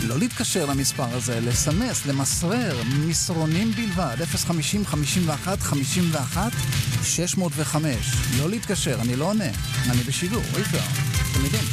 לא להתקשר למספר הזה, לסמס, למסרר, מסרונים בלבד, 050-51-51-605. לא להתקשר, אני לא עונה, אני בשידור, אי אפשר, אתם יודעים.